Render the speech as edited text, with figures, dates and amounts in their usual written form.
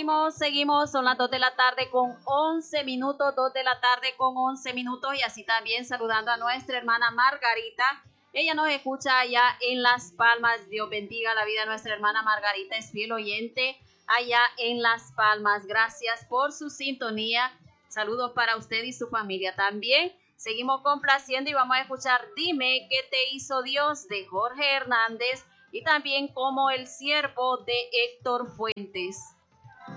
seguimos, son las 2 de la tarde con 11 minutos, 2 de la tarde con 11 minutos y así también saludando a nuestra hermana Margarita. Ella nos escucha allá en Las Palmas. Dios bendiga la vida de nuestra hermana Margarita, es fiel oyente allá en Las Palmas. Gracias por su sintonía. Saludos para usted y su familia también. Seguimos complaciendo y vamos a escuchar Dime qué te hizo Dios de Jorge Hernández y también Como el siervo de Héctor Fuentes.